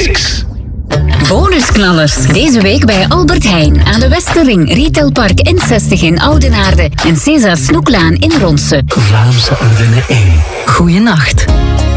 Dirks. Bonusknallers. Deze week bij Albert Heijn aan de Westerring, Retailpark N60 in Oudenaarde en César Snoeklaan in Ronse. Vlaamse Ardennen 1. Goeienacht.